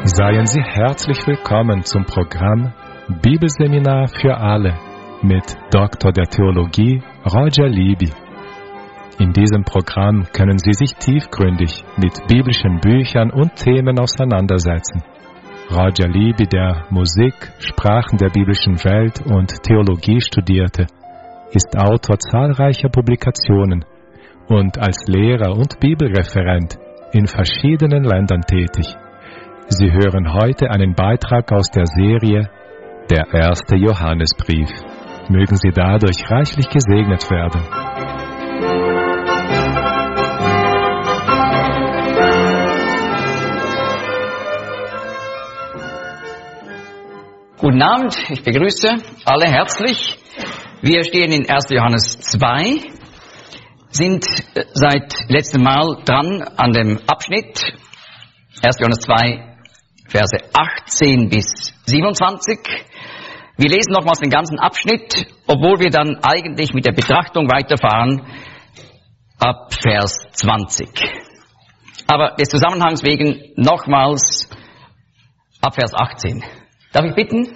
Seien Sie herzlich willkommen zum Programm Bibelseminar für alle mit Dr. der Theologie Roger Libby. In diesem Programm können Sie sich tiefgründig mit biblischen Büchern und Themen auseinandersetzen. Roger Libby, der Musik, Sprachen der biblischen Welt und Theologie studierte, ist Autor zahlreicher Publikationen und als Lehrer und Bibelreferent in verschiedenen Ländern tätig. Sie hören heute einen Beitrag aus der Serie Der erste Johannesbrief. Mögen Sie dadurch reichlich gesegnet werden. Guten Abend, ich begrüße alle herzlich. Wir stehen in 1. Johannes 2, sind seit letztem Mal dran an dem Abschnitt 1. Johannes 2, Verse 18 bis 27. Wir lesen nochmals den ganzen Abschnitt, obwohl wir dann eigentlich mit der Betrachtung weiterfahren ab Vers 20. Aber des Zusammenhangs wegen nochmals ab Vers 18. Darf ich bitten?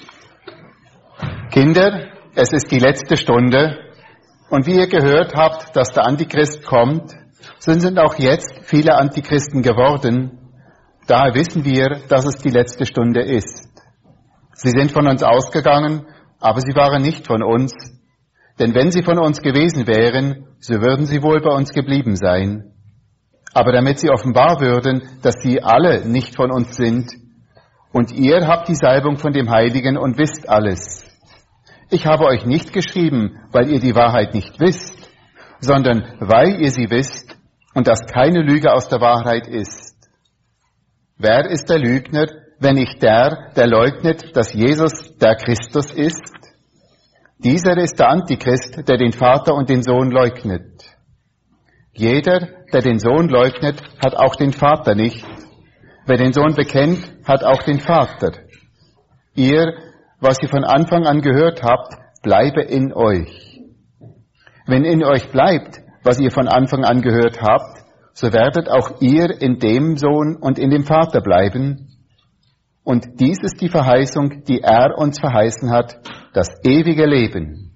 Kinder, es ist die letzte Stunde und wie ihr gehört habt, dass der Antichrist kommt, so sind auch jetzt viele Antichristen geworden. Daher wissen wir, dass es die letzte Stunde ist. Sie sind von uns ausgegangen, aber sie waren nicht von uns. Denn wenn sie von uns gewesen wären, so würden sie wohl bei uns geblieben sein. Aber damit sie offenbar würden, dass sie alle nicht von uns sind, und ihr habt die Salbung von dem Heiligen und wisst alles. Ich habe euch nicht geschrieben, weil ihr die Wahrheit nicht wisst, sondern weil ihr sie wisst und dass keine Lüge aus der Wahrheit ist. Wer ist der Lügner, wenn nicht der leugnet, dass Jesus der Christus ist? Dieser ist der Antichrist, der den Vater und den Sohn leugnet. Jeder, der den Sohn leugnet, hat auch den Vater nicht. Wer den Sohn bekennt, hat auch den Vater. Ihr, was ihr von Anfang an gehört habt, bleibe in euch. Wenn in euch bleibt, was ihr von Anfang an gehört habt, so werdet auch ihr in dem Sohn und in dem Vater bleiben. Und dies ist die Verheißung, die er uns verheißen hat, das ewige Leben.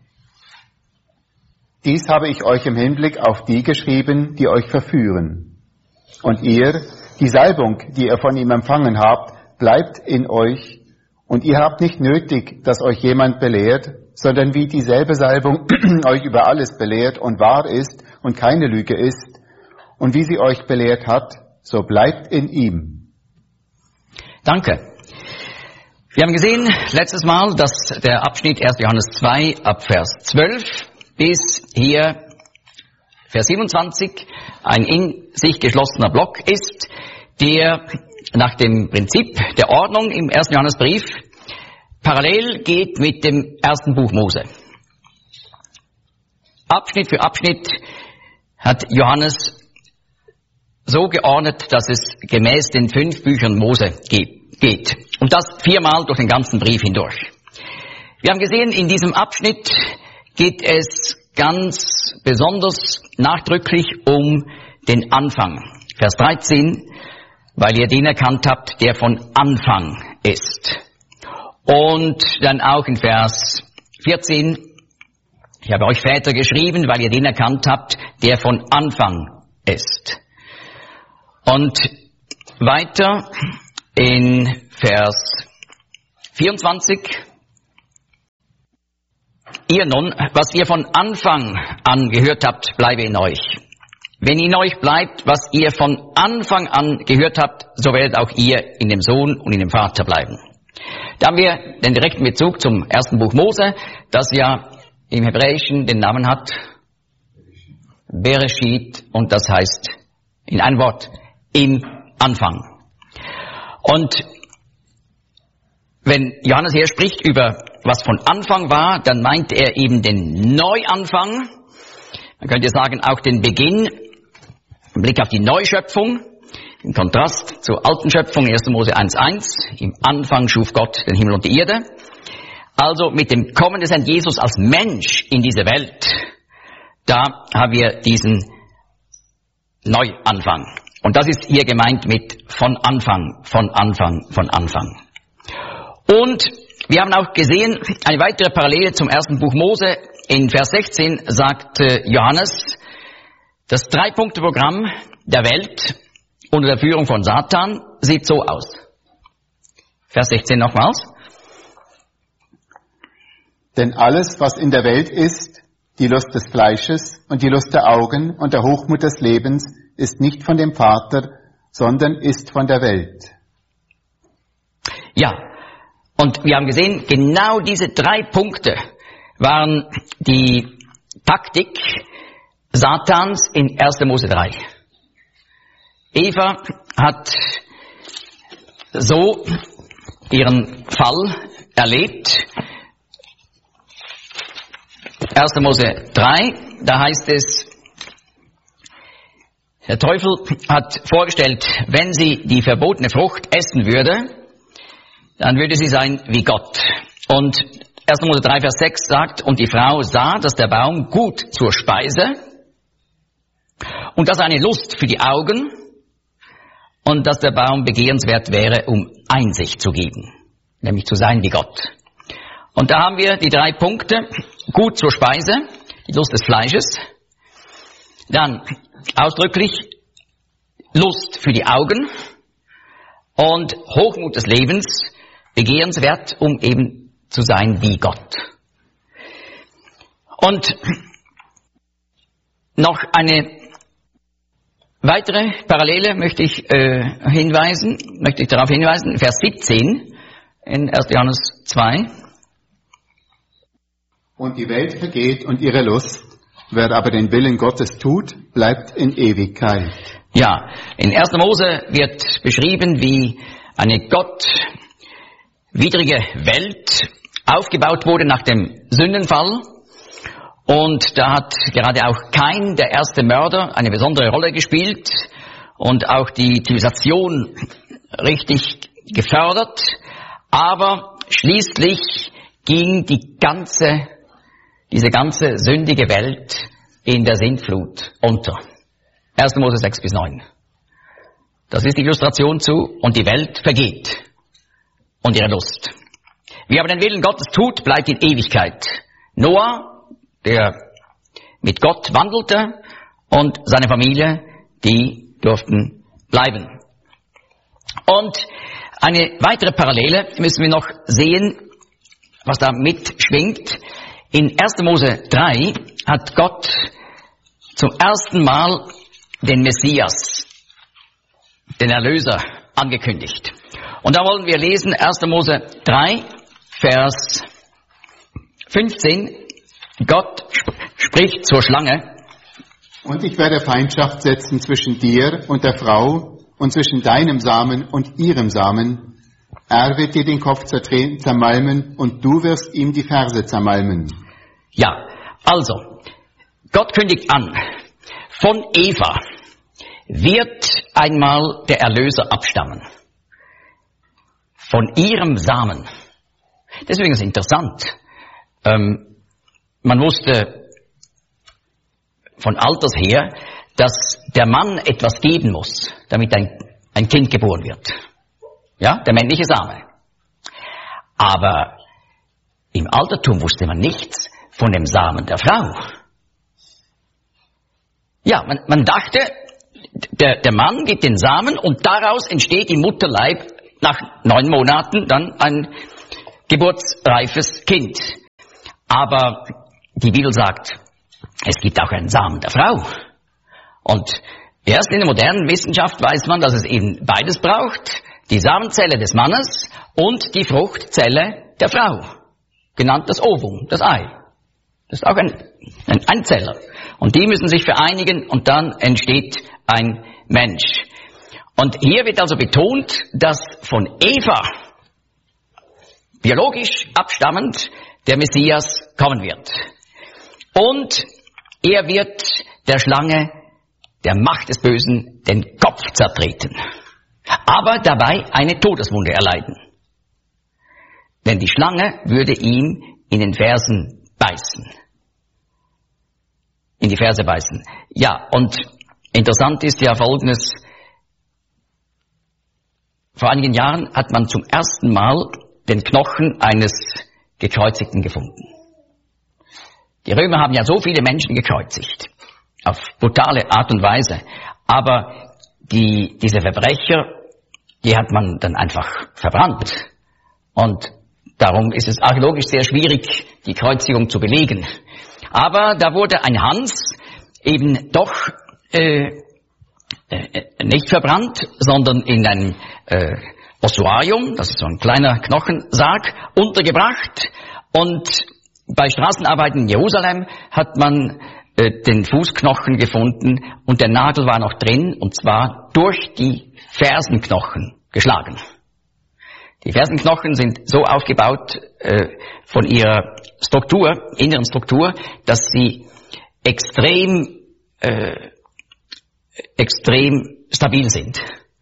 Dies habe ich euch im Hinblick auf die geschrieben, die euch verführen. Und ihr, die Salbung, die ihr von ihm empfangen habt, bleibt in euch. Und ihr habt nicht nötig, dass euch jemand belehrt, sondern wie dieselbe Salbung euch über alles belehrt und wahr ist und keine Lüge ist, und wie sie euch belehrt hat, so bleibt in ihm. Danke. Wir haben gesehen letztes Mal, dass der Abschnitt 1. Johannes 2 ab Vers 12 bis hier Vers 27 ein in sich geschlossener Block ist, der nach dem Prinzip der Ordnung im 1. Johannesbrief parallel geht mit dem ersten Buch Mose. Abschnitt für Abschnitt hat Johannes so geordnet, dass es gemäß den 5 Büchern Mose geht. Und das 4-mal durch den ganzen Brief hindurch. Wir haben gesehen, in diesem Abschnitt geht es ganz besonders nachdrücklich um den Anfang. Vers 13, weil ihr den erkannt habt, der von Anfang ist. Und dann auch in Vers 14, ich habe euch Väter geschrieben, weil ihr den erkannt habt, der von Anfang ist. Und weiter in Vers 24. Ihr nun, was ihr von Anfang an gehört habt, bleibe in euch. Wenn in euch bleibt, was ihr von Anfang an gehört habt, so werdet auch ihr in dem Sohn und in dem Vater bleiben. Da haben wir den direkten Bezug zum ersten Buch Mose, das ja im Hebräischen den Namen hat Bereshit, und das heißt in einem Wort im Anfang. Und wenn Johannes hier spricht über was von Anfang war, dann meint er eben den Neuanfang. Man könnte sagen auch den Beginn, im Blick auf die Neuschöpfung, im Kontrast zur alten Schöpfung, 1. Mose 1,1. Im Anfang schuf Gott den Himmel und die Erde. Also mit dem Kommen des Herrn Jesus als Mensch in diese Welt, da haben wir diesen Neuanfang. Und das ist hier gemeint mit von Anfang. Und wir haben auch gesehen, eine weitere Parallele zum ersten Buch Mose. In Vers 16 sagt Johannes, das 3-Punkte-Programm der Welt unter der Führung von Satan sieht so aus. Vers 16 nochmals. Denn alles, was in der Welt ist, die Lust des Fleisches und die Lust der Augen und der Hochmut des Lebens, ist nicht von dem Vater, sondern ist von der Welt. Ja, und wir haben gesehen, genau diese 3 Punkte waren die Taktik Satans in 1. Mose 3. Eva hat so ihren Fall erlebt. 1. Mose 3, da heißt es, der Teufel hat vorgestellt, wenn sie die verbotene Frucht essen würde, dann würde sie sein wie Gott. Und 1. Mose 3, Vers 6 sagt, und die Frau sah, dass der Baum gut zur Speise und dass eine Lust für die Augen und dass der Baum begehrenswert wäre, um Einsicht zu geben, nämlich zu sein wie Gott. Und da haben wir die 3 Punkte, gut zur Speise, die Lust des Fleisches, dann ausdrücklich Lust für die Augen und Hochmut des Lebens, begehrenswert, um eben zu sein wie Gott. Und noch eine weitere Parallele möchte ich darauf hinweisen, Vers 17 in 1. Johannes 2. Und die Welt vergeht und ihre Lust, wer aber den Willen Gottes tut, bleibt in Ewigkeit. Ja, in 1. Mose wird beschrieben, wie eine gottwidrige Welt aufgebaut wurde nach dem Sündenfall. Und da hat gerade auch Kain, der erste Mörder, eine besondere Rolle gespielt und auch die Zivilisation richtig gefördert. Aber schließlich ging diese ganze sündige Welt in der Sintflut unter. 1. Mose 6 bis 9. Das ist die Illustration zu, und die Welt vergeht und ihre Lust. Wer aber den Willen Gottes tut, bleibt in Ewigkeit. Noah, der mit Gott wandelte, und seine Familie, die durften bleiben. Und eine weitere Parallele müssen wir noch sehen, was da mitschwingt. In 1. Mose 3 hat Gott zum ersten Mal den Messias, den Erlöser, angekündigt. Und da wollen wir lesen 1. Mose 3, Vers 15. Gott spricht zur Schlange. Und ich werde Feindschaft setzen zwischen dir und der Frau und zwischen deinem Samen und ihrem Samen. Er wird dir den Kopf zermalmen und du wirst ihm die Ferse zermalmen. Ja, also, Gott kündigt an, von Eva wird einmal der Erlöser abstammen. Von ihrem Samen. Deswegen ist es interessant. Man wusste von Alters her, dass der Mann etwas geben muss, damit ein Kind geboren wird. Ja, der männliche Same. Aber im Altertum wusste man nichts von dem Samen der Frau. Ja, man dachte, der Mann gibt den Samen und daraus entsteht im Mutterleib nach 9 Monaten dann ein geburtsreifes Kind. Aber die Bibel sagt, es gibt auch einen Samen der Frau. Und erst in der modernen Wissenschaft weiß man, dass es eben beides braucht. Die Samenzelle des Mannes und die Fruchtzelle der Frau. Genannt das Ovum, das Ei. Das ist auch ein Einzeller. Und die müssen sich vereinigen und dann entsteht ein Mensch. Und hier wird also betont, dass von Eva, biologisch abstammend, der Messias kommen wird. Und er wird der Schlange, der Macht des Bösen, den Kopf zertreten. Aber dabei eine Todeswunde erleiden. Denn die Schlange würde ihm in den Fersen beißen. In die Ferse beißen. Ja, und interessant ist ja Folgendes. vor einigen Jahren hat man zum ersten Mal den Knochen eines Gekreuzigten gefunden. Die Römer haben ja so viele Menschen gekreuzigt, auf brutale Art und Weise. Aber diese Verbrecher, die hat man dann einfach verbrannt. Und darum ist es archäologisch sehr schwierig, die Kreuzigung zu belegen. Aber da wurde ein Hans eben doch nicht verbrannt, sondern in einem Ossuarium, das ist so ein kleiner Knochensarg, untergebracht. Und bei Straßenarbeiten in Jerusalem hat man den Fußknochen gefunden und der Nagel war noch drin, und zwar durch die Fersenknochen geschlagen. Die Fersenknochen sind so aufgebaut von ihrer Struktur, inneren Struktur, dass sie extrem stabil sind.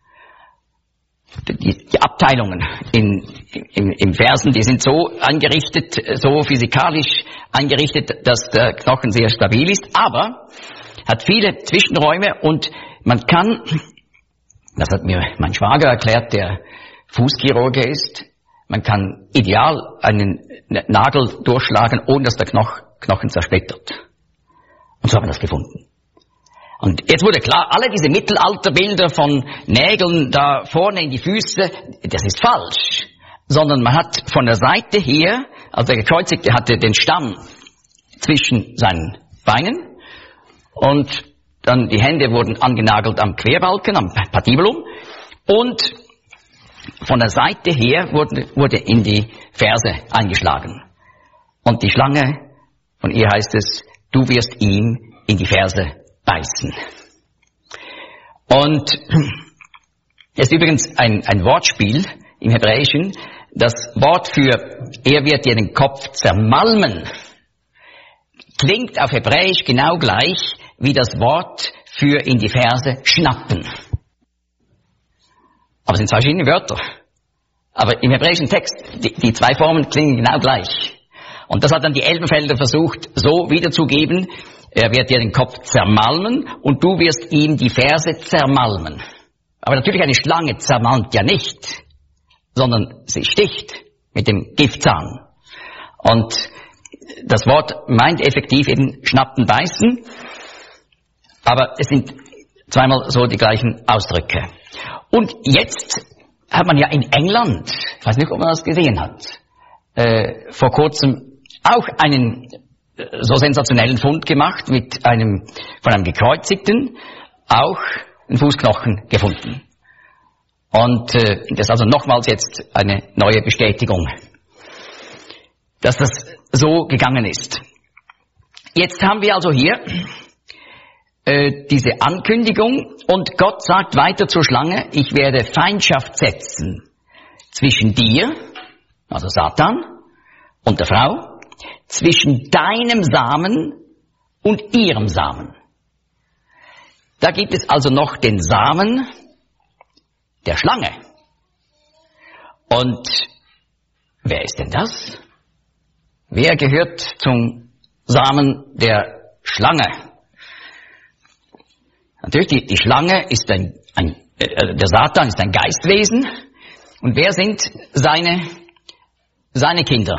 Die Abteilungen im Fersen, die sind so eingerichtet, so physikalisch eingerichtet, dass der Knochen sehr stabil ist, aber hat viele Zwischenräume und man kann, das hat mir mein Schwager erklärt, der Fußchirurge ist, man kann ideal einen Nagel durchschlagen, ohne dass der Knochen zersplittert. Und so haben wir das gefunden. Und jetzt wurde klar, alle diese Mittelalterbilder von Nägeln da vorne in die Füße, das ist falsch. Sondern man hat von der Seite her, also der Gekreuzigte hatte den Stamm zwischen seinen Beinen und dann die Hände wurden angenagelt am Querbalken, am Patibulum und von der Seite her wurde in die Ferse eingeschlagen. Und die Schlange, von ihr heißt es, du wirst ihm in die Ferse beißen. Und es ist übrigens ein Wortspiel im Hebräischen. Das Wort für er wird dir den Kopf zermalmen klingt auf Hebräisch genau gleich wie das Wort für in die Ferse schnappen. Aber es sind zwei verschiedene Wörter. Aber im hebräischen Text, die zwei Formen klingen genau gleich. Und das hat dann die Elbenfelder versucht, so wiederzugeben. Er wird dir den Kopf zermalmen und du wirst ihm die Ferse zermalmen. Aber natürlich eine Schlange zermalmt ja nicht, sondern sie sticht mit dem Giftzahn. Und das Wort meint effektiv eben schnappen, beißen. Aber es sind zweimal so die gleichen Ausdrücke. Und jetzt hat man ja in England, ich weiß nicht, ob man das gesehen hat, vor kurzem auch einen so sensationellen Fund gemacht von einem Gekreuzigten, auch einen Fußknochen gefunden. Und das ist also nochmals jetzt eine neue Bestätigung, dass das so gegangen ist. Jetzt haben wir also hier diese Ankündigung und Gott sagt weiter zur Schlange, ich werde Feindschaft setzen zwischen dir, also Satan, und der Frau, zwischen deinem Samen und ihrem Samen. Da gibt es also noch den Samen der Schlange. Und wer ist denn das? Wer gehört zum Samen der Schlange? Natürlich, die Schlange ist der Satan ist ein Geistwesen. Und wer sind seine Kinder?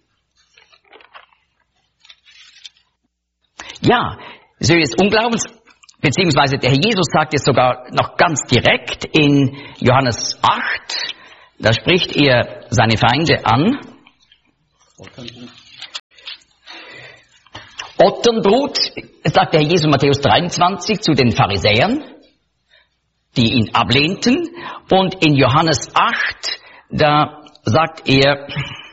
Ja, so ist Unglaubens, beziehungsweise der Herr Jesus sagt es sogar noch ganz direkt in Johannes 8. Da spricht er seine Feinde an. Otternbrut, sagt der Herr Jesus in Matthäus 23 zu den Pharisäern, die ihn ablehnten. Und in Johannes 8, da sagt er,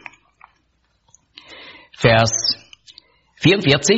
Vers 44,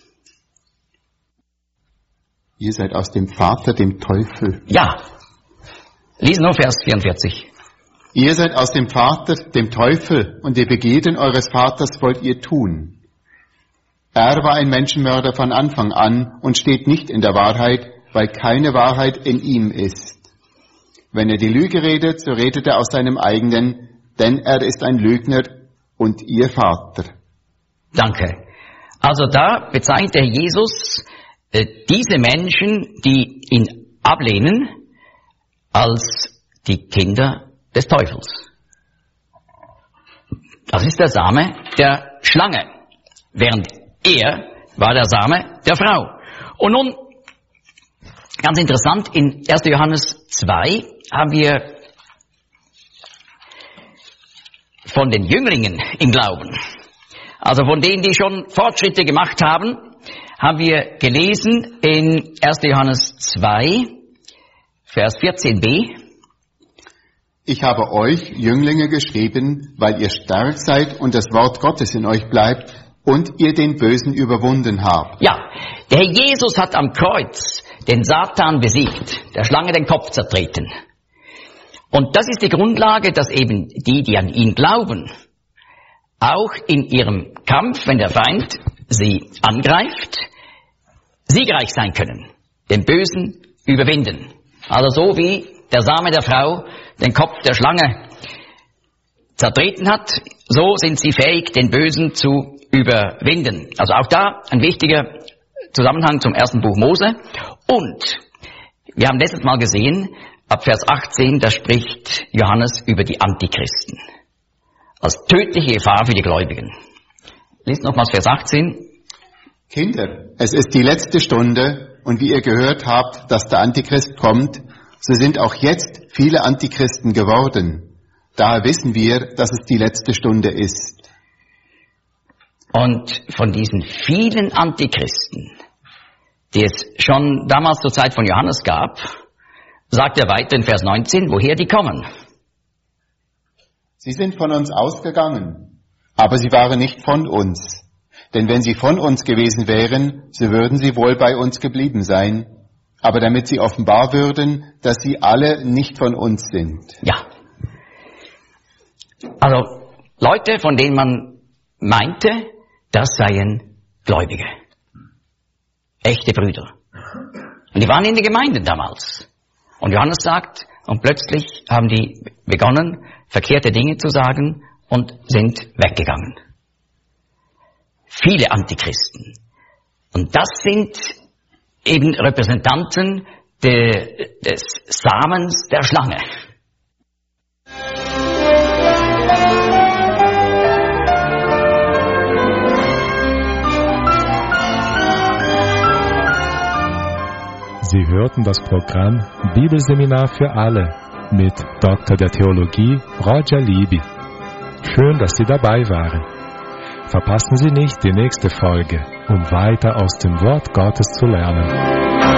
ihr seid aus dem Vater, dem Teufel. Ja, lies nur Vers 44. Ihr seid aus dem Vater, dem Teufel, und die Begierden eures Vaters wollt ihr tun. Er war ein Menschenmörder von Anfang an und steht nicht in der Wahrheit, weil keine Wahrheit in ihm ist. Wenn er die Lüge redet, so redet er aus seinem eigenen, denn er ist ein Lügner und ihr Vater. Danke. Also da bezeichnet der Jesus diese Menschen, die ihn ablehnen, als die Kinder des Teufels. Das ist der Same der Schlange, während er war der Same der Frau. Und nun, ganz interessant, in 1. Johannes 2 haben wir von den Jünglingen im Glauben, also von denen, die schon Fortschritte gemacht haben, haben wir gelesen in 1. Johannes 2, Vers 14b. Ich habe euch, Jünglinge, geschrieben, weil ihr stark seid und das Wort Gottes in euch bleibt und ihr den Bösen überwunden habt. Ja, der Herr Jesus hat am Kreuz den Satan besiegt, der Schlange den Kopf zertreten. Und das ist die Grundlage, dass eben die an ihn glauben, auch in ihrem Kampf, wenn der Feind sie angreift, siegreich sein können, den Bösen überwinden. Also so wie der Same der Frau den Kopf der Schlange zertreten hat, so sind sie fähig, den Bösen zu überwinden. Also auch da ein wichtiger Zusammenhang zum ersten Buch Mose. Und wir haben letztes Mal gesehen, ab Vers 18, da spricht Johannes über die Antichristen als tödliche Gefahr für die Gläubigen. Lies nochmals Vers 18. Kinder, es ist die letzte Stunde und wie ihr gehört habt, dass der Antichrist kommt, so sind auch jetzt viele Antichristen geworden. Daher wissen wir, dass es die letzte Stunde ist. Und von diesen vielen Antichristen, die es schon damals zur Zeit von Johannes gab, sagt er weiter in Vers 19, woher die kommen. Sie sind von uns ausgegangen, aber sie waren nicht von uns. Denn wenn sie von uns gewesen wären, so würden sie wohl bei uns geblieben sein. Aber damit sie offenbar würden, dass sie alle nicht von uns sind. Ja. Also Leute, von denen man meinte, das seien Gläubige. Echte Brüder. Und die waren in den Gemeinden damals. Und Johannes sagt, und plötzlich haben die begonnen, verkehrte Dinge zu sagen und sind weggegangen. Viele Antichristen. Und das sind eben Repräsentanten des Samens der Schlange. Sie hörten das Programm Bibelseminar für alle mit Dr. der Theologie Roger Libby. Schön, dass Sie dabei waren. Verpassen Sie nicht die nächste Folge, um weiter aus dem Wort Gottes zu lernen.